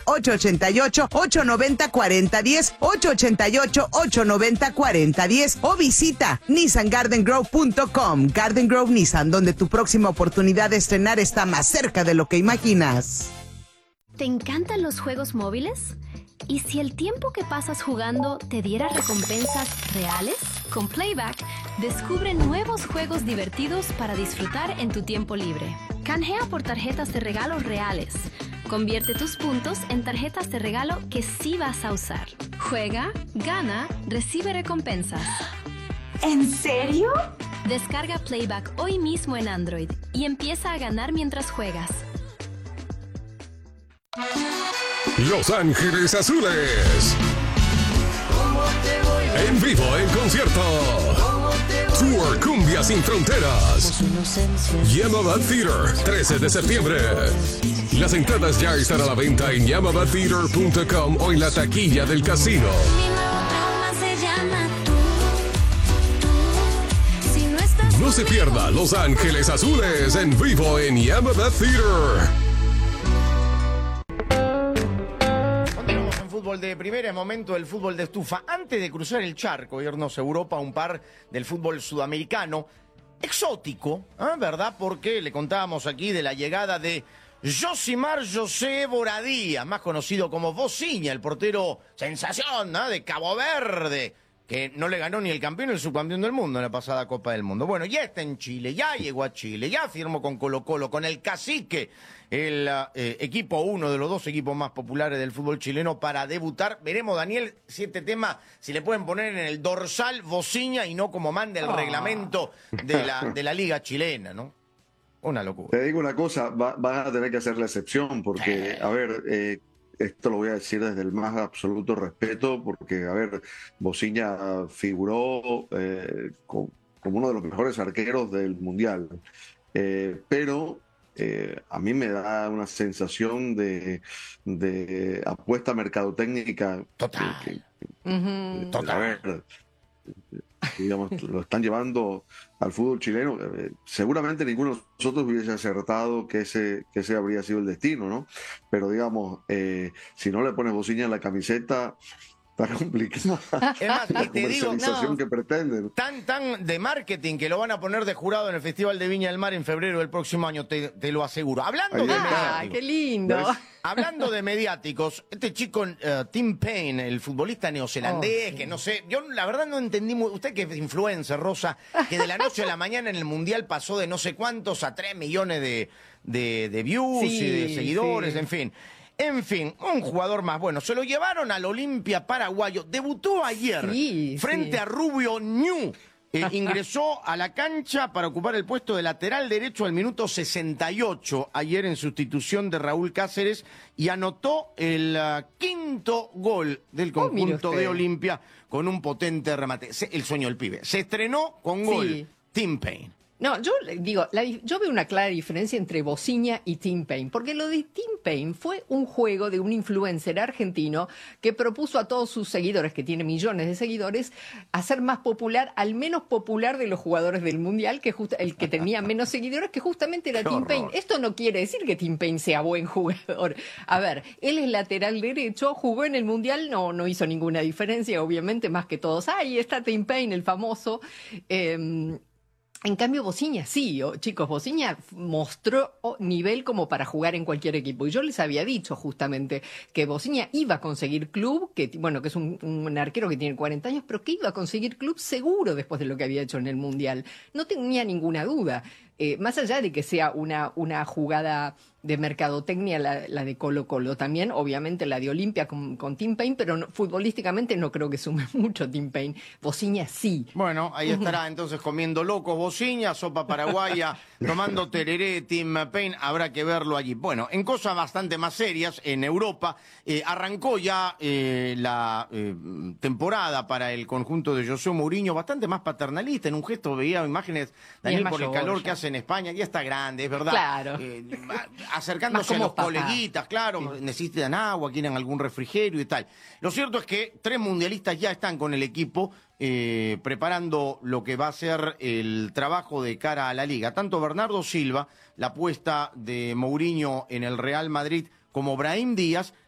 888-890-4010, 888-890-4010 o visita nissangardengrove.com. Garden Grove Nissan, donde tu próxima oportunidad de estrenar está más cerca de lo que imaginas. ¿Te encantan los juegos móviles? ¿Y si el tiempo que pasas jugando te diera recompensas reales? Con Playback, descubre nuevos juegos divertidos para disfrutar en tu tiempo libre. Canjea por tarjetas de regalo reales. Convierte tus puntos en tarjetas de regalo que sí vas a usar. Juega, gana, recibe recompensas. ¿En serio? Descarga Playback hoy mismo en Android y empieza a ganar mientras juegas. Los Ángeles Azules. En vivo, en concierto. Tour Cumbia Sin Fronteras. Yamaba Theater, 13 de septiembre. Las entradas ya están a la venta en yamavatheater.com o en la taquilla del casino. No se pierda Los Ángeles Azules en vivo en Yamaba Theater. Fútbol de primera, es momento del fútbol de estufa. Antes de cruzar el charco, irnos a Europa, un par del fútbol sudamericano. Exótico, ¿verdad? Porque le contábamos aquí de la llegada de Josimar José Boradía, más conocido como Vozinha, el portero sensación, de Cabo Verde, que no le ganó ni el campeón ni el subcampeón del mundo en la pasada Copa del Mundo. Bueno, ya está en Chile, ya llegó a Chile, ya firmó con Colo-Colo, con el Cacique, el equipo, uno de los dos equipos más populares del fútbol chileno, para debutar. Veremos, Daniel, si este tema, si le pueden poner en el dorsal Vozinha y no como manda el reglamento de la liga chilena, ¿no? Una locura. Te digo una cosa, van a tener que hacer la excepción, porque, a ver, esto lo voy a decir desde el más absoluto respeto, porque, a ver, Vozinha figuró como uno de los mejores arqueros del Mundial, pero a mí me da una sensación de apuesta mercadotécnica. Total. Total. A ver, digamos, lo están llevando al fútbol chileno. Seguramente ninguno de nosotros hubiese acertado que ese habría sido el destino, ¿no? Pero digamos, si no le pones Vozinha en la camiseta, está complicado. Es más, y te digo, que pretenden. Tan de marketing que lo van a poner de jurado en el Festival de Viña del Mar en febrero del próximo año, te lo aseguro. Hablando de mediáticos, qué lindo. hablando de mediáticos, este chico Tim Payne, el futbolista neozelandés, que no sé, yo la verdad no entendí usted que es influencer, Rosa, que de la noche a la mañana en el Mundial pasó de no sé cuántos a 3 millones de views y de seguidores, en fin. En fin, un jugador más. Bueno, se lo llevaron al Olimpia paraguayo. Debutó ayer frente a Rubio Ñu. Ingresó a la cancha para ocupar el puesto de lateral derecho al minuto 68, ayer en sustitución de Raúl Cáceres, y anotó el quinto gol del conjunto de Olimpia con un potente remate. El sueño del pibe. Se estrenó con gol. Tim Payne. No, yo digo, yo veo una clara diferencia entre Vozinha y Tim Payne, porque lo de Tim Payne fue un juego de un influencer argentino que propuso a todos sus seguidores, que tiene millones de seguidores, hacer más popular, al menos popular de los jugadores del Mundial, que el que tenía menos seguidores, que justamente era Tim Payne. Esto no quiere decir que Tim Payne sea buen jugador. A ver, él es lateral derecho, jugó en el Mundial, no hizo ninguna diferencia, obviamente, más que todos. Ahí está Tim Payne, el famoso. En cambio, Vozinha, chicos, Vozinha mostró nivel como para jugar en cualquier equipo. Y yo les había dicho justamente que Vozinha iba a conseguir club, que es un arquero que tiene 40 años, pero que iba a conseguir club seguro después de lo que había hecho en el Mundial. No tenía ninguna duda. Más allá de que sea una jugada de mercadotecnia la de Colo-Colo, también obviamente la de Olimpia con Tim Payne, pero futbolísticamente no creo que sume mucho Tim Payne. Vozinha sí. Bueno, ahí estará entonces comiendo locos Vozinha, sopa paraguaya, tomando tereré Tim Payne, habrá que verlo allí. Bueno, en cosas bastante más serias, en Europa, arrancó ya la temporada para el conjunto de José Mourinho, bastante más paternalista, en un gesto veía imágenes, Daniel, por el calor que hace en España, ya está grande, es verdad. Claro. Acercándose a los coleguitas, claro, necesitan agua, quieren algún refrigerio y tal. Lo cierto es que 3 mundialistas ya están con el equipo preparando lo que va a ser el trabajo de cara a la Liga. Tanto Bernardo Silva, la apuesta de Mourinho en el Real Madrid, como Brahim Díaz,